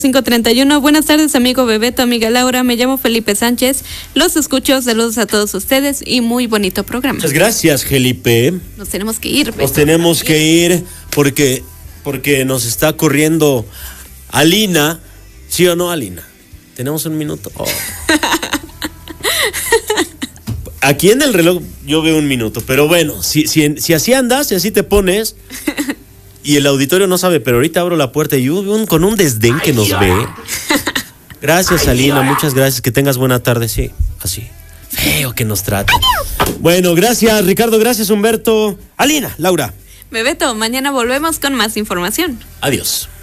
5:31. Buenas tardes, amigo Bebeto, amiga Laura. Me llamo Felipe Sánchez. Los escucho. Saludos a todos ustedes y muy bonito programa. Muchas gracias, Felipe. Nos tenemos que ir, Beto. Nos tenemos que ir porque nos está corriendo Alina. ¿Sí o no, Alina? Tenemos un minuto. Oh. Aquí en el reloj yo veo un minuto, pero bueno, si así andas, si así te pones y el auditorio no sabe, pero ahorita abro la puerta y yo veo con un desdén que nos ve. Gracias, Alina, muchas gracias, que tengas buena tarde, sí, así. Feo que nos trata. Bueno, gracias, Ricardo, gracias, Humberto. Alina, Laura. Bebeto, mañana volvemos con más información. Adiós.